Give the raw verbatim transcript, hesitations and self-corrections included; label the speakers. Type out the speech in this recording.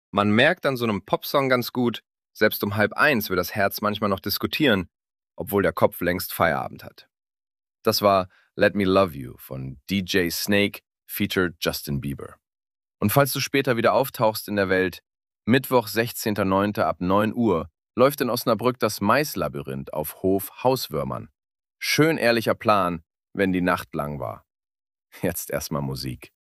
Speaker 1: Man merkt an so einem Popsong ganz gut, selbst um halb eins will das Herz manchmal noch diskutieren, obwohl der Kopf längst Feierabend hat. Das war Let Me Love You von D J Snake featured Justin Bieber. Und falls du später wieder auftauchst in der Welt, Mittwoch, sechzehnter neunter ab neun Uhr läuft in Osnabrück das Maislabyrinth auf Hof Hauswürmern. Schön ehrlicher Plan, wenn die Nacht lang war. Jetzt erstmal Musik.